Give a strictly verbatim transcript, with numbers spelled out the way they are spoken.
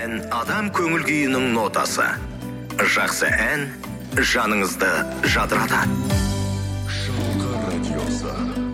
Ән адам көңіл күйінің нотасы. Жақсы ән жаныңызды жадыратады. Шалқар радиосы.